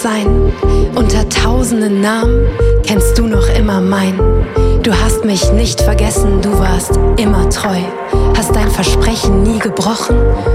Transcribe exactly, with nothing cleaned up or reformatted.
sein? Unter tausenden Namen kennst du noch immer meinen. Du hast mich nicht vergessen, du warst immer treu, hast dein Versprechen nie gebrochen